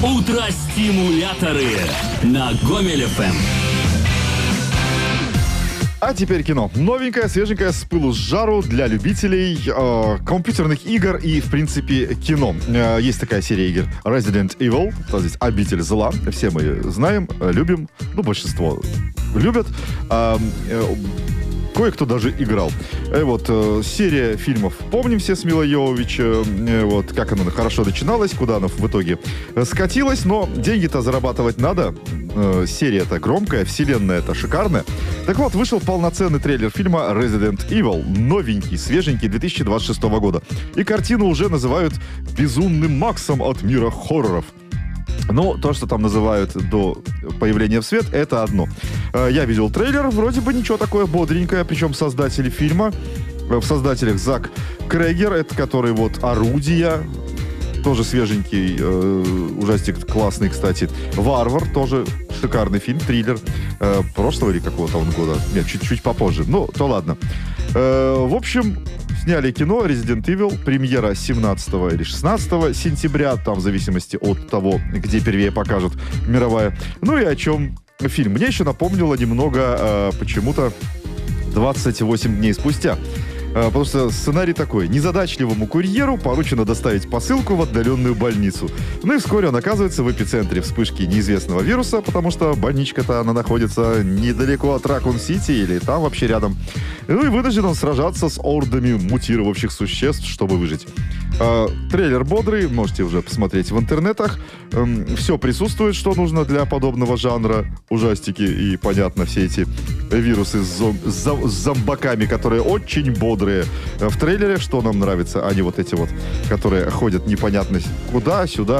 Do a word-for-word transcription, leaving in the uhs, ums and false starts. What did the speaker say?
Утро-стимуляторы на Гомель эф эм. А теперь кино. Новенькое, свеженькое, с пылу с жару для любителей э, компьютерных игр и, в принципе, кино. Э, есть такая серия игр Resident Evil, то есть «Обитель зла». Все мы знаем, любим, ну, большинство любят. Э, э, Кое-кто даже играл. И вот э, серия фильмов «Помним все» с Милой Йовович. Э, вот как она хорошо начиналась, куда она в итоге скатилась. Но деньги-то зарабатывать надо. Э, серия-то громкая, вселенная-то шикарная. Так вот, вышел полноценный трейлер фильма Resident Evil. Новенький, свеженький, две тысячи двадцать шестого года. И картину уже называют «Безумным Максом от мира хорроров». Ну, то, что там называют до появления в свет, это одно. Я видел трейлер, вроде бы ничего такое бодренькое, причем создатели фильма, в создателях Зак Крэгер, это который вот «Орудия», тоже свеженький, э, ужастик классный, кстати. «Варвар», тоже шикарный фильм, триллер э, прошлого или какого-то он года, нет, чуть-чуть попозже, ну, то ладно. Э, в общем... Сняли кино Resident Evil, премьера семнадцатого или шестнадцатого сентября, там в зависимости от того, где первее покажут, мировая. Ну и о чем фильм. Мне еще напомнило немного э, почему-то двадцать восемь дней спустя. Э, потому что сценарий такой. Незадачливому курьеру поручено доставить посылку в отдаленную больницу. Ну и вскоре он оказывается в эпицентре вспышки неизвестного вируса, потому что больничка-то она находится недалеко от Ракун-Сити или там вообще рядом. Ну и вынужден он сражаться с ордами мутировавших существ, чтобы выжить. Э, трейлер бодрый, можете уже посмотреть в интернетах. Эм, все присутствует, что нужно для подобного жанра. Ужастики и, понятно, все эти вирусы с, зом- с зом- с зомбаками, которые очень бодрые. Э, в трейлере, что нам нравится, а не вот эти вот, которые ходят непонятно куда, сюда.